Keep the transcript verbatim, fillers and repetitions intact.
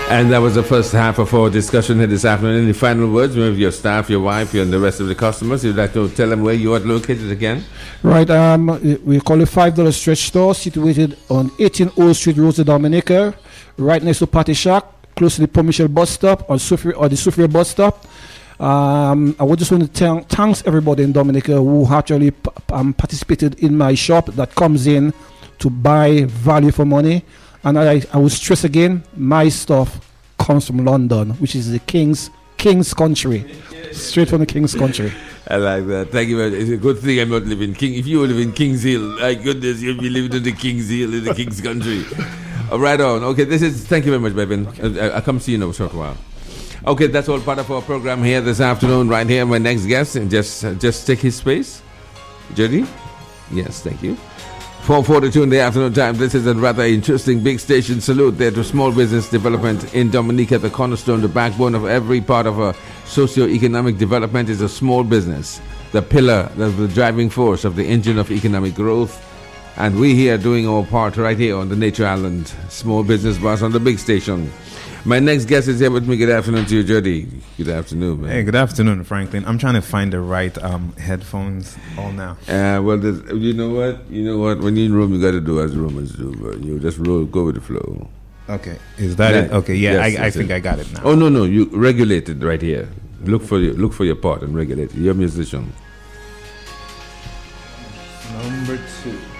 And that was the first half of our discussion here this afternoon. Any final words with your staff, your wife, and the rest of the customers? You'd like to tell them where you are located again? Right. Um, we call it five dollar Stretch Store, situated on eighteen Old Street, Rosa Dominica, right next to Patty Shack, close to the Port Michel bus stop or, Soufriere, or the Soufriere bus stop. Um, I would just want to thank thanks everybody in Dominica who actually p- um, participated in my shop that comes in to buy value for money. And I, I will stress again, my stuff comes from London, which is the King's King's country, straight from the King's country. I like that. Thank you very much. It's a good thing I'm not living in King. If you live in King's Hill, my goodness, you'll be living in the King's Hill, in the King's country. Uh, right on. Okay, this is. Thank you very much, Bevin. Uh, I'll come see you in a short while. Okay, that's all part of our program here this afternoon. Right here, my next guest, and just uh, just take his space. Jody? Yes, thank you. four forty-two in the afternoon time. This is a rather interesting big station salute there to small business development in Dominica. The cornerstone, the backbone of every part of a socio-economic development is a small business. The pillar, the, the driving force of the engine of economic growth. And we here doing our part right here on the Nature Island Small Business Bus on the big station. My next guest is here with me. Good afternoon to you, Jody. Good afternoon, man. Hey, good afternoon, Franklin. I'm trying to find the right um, headphones all now. Uh, well, you know what? You know what? When you're in Rome, you got to do as Romans do, bro. You just roll, go with the flow. Okay. Is that yeah. it? Okay, yeah, yes, I, I think it. I got it now. Oh, no, no. You regulate it right here. Look for your, look for your part and regulate it. You're a musician. Number two.